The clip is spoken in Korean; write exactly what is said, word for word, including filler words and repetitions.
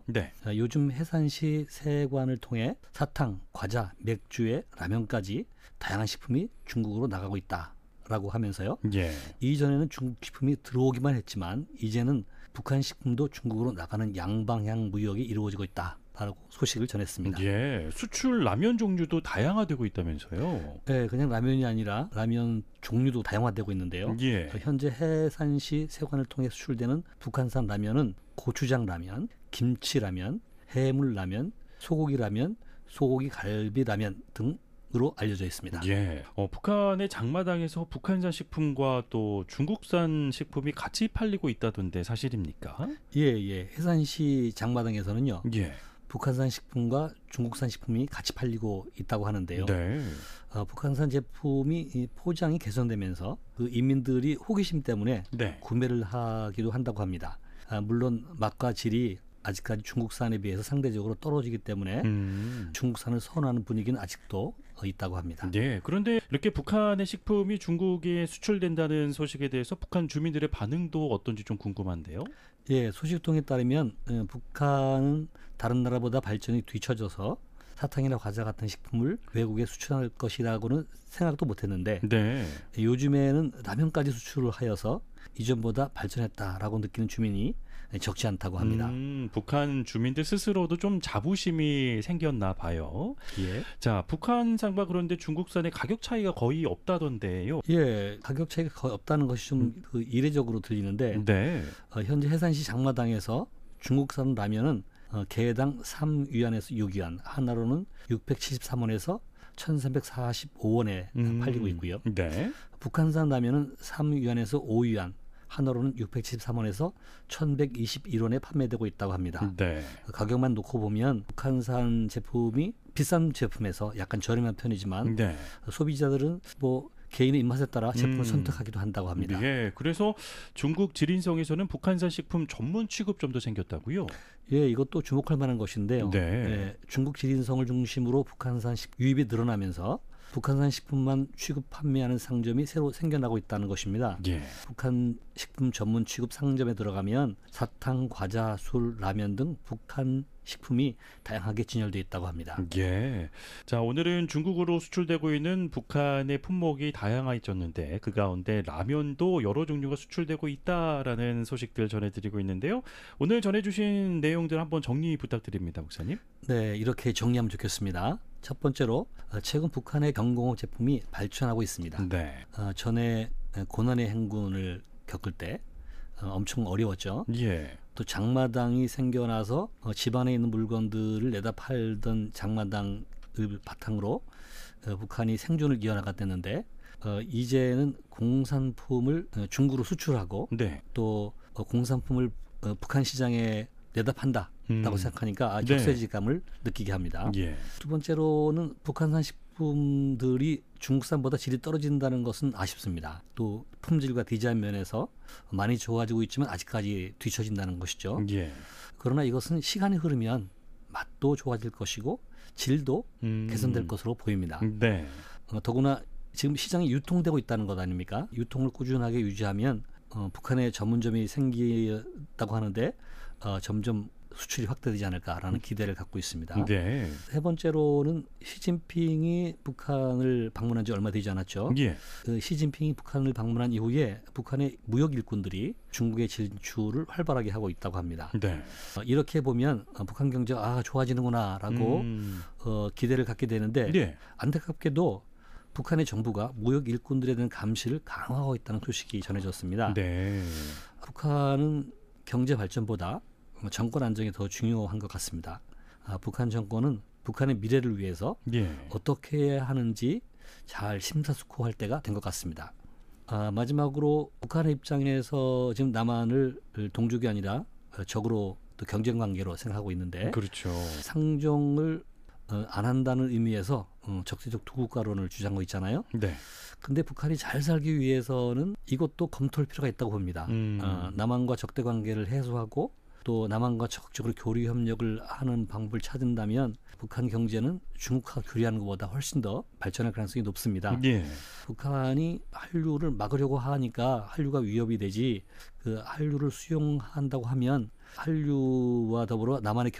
네. 요즘 해산시 세관을 통해 사탕, 과자, 맥주에 라면까지 다양한 식품이 중국으로 나가고 있다라고 하면서요. 예. 이전에는 중국 식품이 들어오기만 했지만 이제는 북한 식품도 중국으로 나가는 양방향 무역이 이루어지고 있다라고 소식을 전했습니다. 예. 수출 라면 종류도 다양화되고 있다면서요. 네, 그냥 라면이 아니라 라면 종류도 다양화되고 있는데요. 예. 현재 해산시 세관을 통해 수출되는 북한산 라면은 고추장 라면, 김치 라면, 해물 라면, 소고기 라면, 소고기 갈비 라면 등으로 알려져 있습니다. 예. 어, 북한의 장마당에서 북한산 식품과 또 중국산 식품이 같이 팔리고 있다던데 사실입니까? 예, 예. 해산시 장마당에서는요. 예. 북한산 식품과 중국산 식품이 같이 팔리고 있다고 하는데요. 네. 어, 북한산 제품이 이 포장이 개선되면서 그 인민들이 호기심 때문에 네. 구매를 하기도 한다고 합니다. 아, 물론 맛과 질이 아직까지 중국산에 비해서 상대적으로 떨어지기 때문에 음. 중국산을 선호하는 분위기는 아직도 있다고 합니다. 네. 그런데 이렇게 북한의 식품이 중국에 수출된다는 소식에 대해서 북한 주민들의 반응도 어떤지 좀 궁금한데요. 예, 소식통에 따르면 어, 북한은 다른 나라보다 발전이 뒤처져서 사탕이나 과자 같은 식품을 외국에 수출할 것이라고는 생각도 못했는데 네. 요즘에는 라면까지 수출을 하여서 이전보다 발전했다라고 느끼는 주민이 적지 않다고 합니다. 음, 북한 주민들 스스로도 좀 자부심이 생겼나 봐요. 예. 자, 북한산과 그런데 중국산의 가격 차이가 거의 없다던데요. 예, 가격 차이가 거의 없다는 것이 좀 그 이례적으로 들리는데 네. 어, 현재 해산시 장마당에서 중국산 라면은 어, 개당 삼 위안에서 육 위안, 하나로는 육백칠십삼 원에서 천삼백사십오 원에 음, 팔리고 있고요. 네. 북한산 라면은 삼 위안에서 오 위안, 하나로는 육백칠십삼 원에서 천백이십일 원에 판매되고 있다고 합니다. 네. 가격만 놓고 보면 북한산 제품이 비싼 제품에서 약간 저렴한 편이지만 네. 소비자들은 뭐 개인의 입맛에 따라 제품을 음. 선택하기도 한다고 합니다. 예, 그래서 중국 지린성에서는 북한산 식품 전문 취급점도 생겼다고요? 예, 이것도 주목할 만한 것인데요. 네. 예, 중국 지린성을 중심으로 북한산 식 유입이 늘어나면서 북한산 식품만 취급 판매하는 상점이 새로 생겨나고 있다는 것입니다. 예. 북한 식품 전문 취급 상점에 들어가면 사탕, 과자, 술, 라면 등 북한 식품이 다양하게 진열되어 있다고 합니다. 예. 자, 오늘은 중국으로 수출되고 있는 북한의 품목이 다양해졌는데 그 가운데 라면도 여러 종류가 수출되고 있다라는 소식들 전해드리고 있는데요. 오늘 전해주신 내용들 한번 정리 부탁드립니다, 목사님. 네, 이렇게 정리하면 좋겠습니다. 첫 번째로 최근 북한의 경공업 제품이 발전하고 있습니다. 네. 어, 전에 고난의 행군을 겪을 때 어, 엄청 어려웠죠. 예. 또 장마당이 생겨나서 어, 집안에 있는 물건들을 내다 팔던 장마당을 바탕으로 어, 북한이 생존을 이어나갔댔는데 어, 이제는 공산품을 어, 중국으로 수출하고 네. 또 어, 공산품을 어, 북한 시장에 내다 판다. 라고 음. 생각하니까 아, 네. 격세지감을 느끼게 합니다. 예. 두 번째로는 북한산 식품들이 중국산보다 질이 떨어진다는 것은 아쉽습니다. 또 품질과 디자인 면에서 많이 좋아지고 있지만 아직까지 뒤처진다는 것이죠. 예. 그러나 이것은 시간이 흐르면 맛도 좋아질 것이고 질도 음. 개선될 것으로 보입니다. 네. 어, 더구나 지금 시장이 유통되고 있다는 것 아닙니까? 유통을 꾸준하게 유지하면 어, 북한의 전문점이 생기다고 하는데 어, 점점 수출이 확대되지 않을까라는 기대를 갖고 있습니다. 네. 세 번째로는 시진핑이 북한을 방문한 지 얼마 되지 않았죠. 예. 그 시진핑이 북한을 방문한 이후에 북한의 무역 일꾼들이 중국의 진출을 활발하게 하고 있다고 합니다. 네. 어, 이렇게 보면 어, 북한 경제가 아, 좋아지는구나라고 음. 어, 기대를 갖게 되는데 예. 안타깝게도 북한의 정부가 무역 일꾼들에 대한 감시를 강화하고 있다는 소식이 전해졌습니다. 네. 북한은 경제 발전보다 정권 안정이 더 중요한 것 같습니다. 아, 북한 정권은 북한의 미래를 위해서 예. 어떻게 해야 하는지 잘 심사숙고할 때가 된 것 같습니다. 아, 마지막으로 북한의 입장에서 지금 남한을 동족이 아니라 적으로 또 경쟁 관계로 생각하고 있는데 그렇죠. 상종을 어, 안 한다는 의미에서 어, 적대적 두국가론을 주장하고 있잖아요. 네. 근데 북한이 잘 살기 위해서는 이것도 검토할 필요가 있다고 봅니다. 음. 어, 남한과 적대 관계를 해소하고 또 남한과 적극적으로 교류 협력을 하는 방법을 찾은다면 북한 경제는 중국과 교류하는 것보다 훨씬 더 발전할 가능성이 높습니다. 예. 북한이 한류를 막으려고 하니까 한류가 위협이 되지 그 한류를 수용한다고 하면 한류와 더불어 남한의